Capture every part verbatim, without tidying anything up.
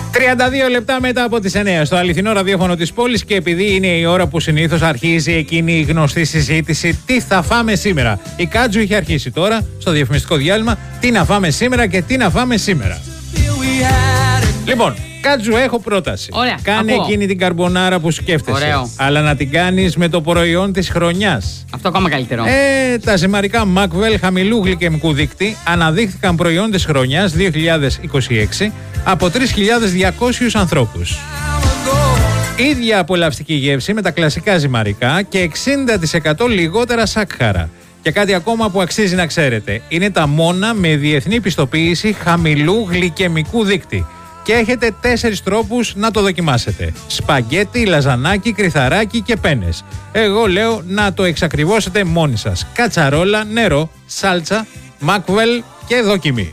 τριάντα δύο λεπτά μετά από τις εννιά στο αληθινό ραδιόφωνο της πόλης, και επειδή είναι η ώρα που συνήθως αρχίζει εκείνη η γνωστή συζήτηση τι θα φάμε σήμερα. Η Κάτζου είχε αρχίσει τώρα στο διαφημιστικό διάλειμμα τι να φάμε σήμερα και τι να φάμε σήμερα. Λοιπόν, Κάτζου, έχω πρόταση. Ωραία, κάνε ακούω. εκείνη την καρμπονάρα που σκέφτεσαι. Ωραίο. Αλλά να την κάνεις με το προϊόν της χρονιάς. Αυτό ακόμα καλύτερο. Ε, τα ζυμαρικά Macwell χαμηλού γλυκαιμικού δείκτη αναδείχθηκαν προϊόν της χρονιάς δύο χιλιάδες είκοσι έξι από τρεις χιλιάδες διακόσιους ανθρώπους. Ίδια απολαυστική γεύση με τα κλασικά ζυμαρικά και εξήντα τοις εκατό λιγότερα σάκχαρα. Και κάτι ακόμα που αξίζει να ξέρετε. Είναι τα μόνα με διεθνή πιστοποίηση χαμηλού γλυκαιμικού δείκτη. Και έχετε τέσσερις τρόπους να το δοκιμάσετε. Σπαγκέτι, λαζανάκι, κρυθαράκι και πένες. Εγώ λέω να το εξακριβώσετε μόνοι σας. Κατσαρόλα, νερό, σάλτσα, Macwell και δοκιμή.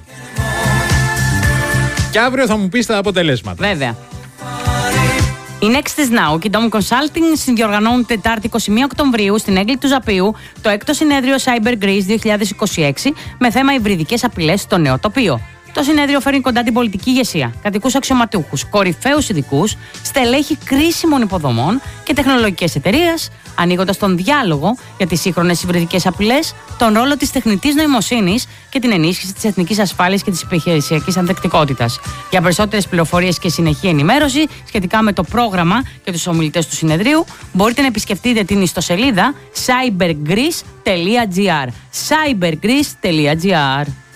Και αύριο θα μου πεις τα αποτελέσματα. Βέβαια. Η Next is Now και η Dom Consulting συνδιοργανώνουν Τετάρτη εικοστή πρώτη Οκτωβρίου στην Έγκλη του Ζαπίου το έκτο συνέδριο Cyber Greece δύο χιλιάδες είκοσι έξι με θέμα υβριδικές απειλές στο νέο τοπίο. Το συνέδριο φέρνει κοντά την πολιτική ηγεσία, κατοικούς αξιωματούχους, κορυφαίους ειδικούς, στελέχη κρίσιμων υποδομών και τεχνολογικές εταιρείες, ανοίγοντας τον διάλογο για τις σύγχρονες υβριδικές απειλές, τον ρόλο της τεχνητής νοημοσύνης και την ενίσχυση της εθνικής ασφάλειας και της επιχειρησιακής ανθεκτικότητας. Για περισσότερες πληροφορίες και συνεχή ενημέρωση σχετικά με το πρόγραμμα και τους ομιλητές του συνεδρίου, μπορείτε να επισκεφτείτε την ιστοσελίδα cyber greece τελεία gr. cyber greece τελεία gr.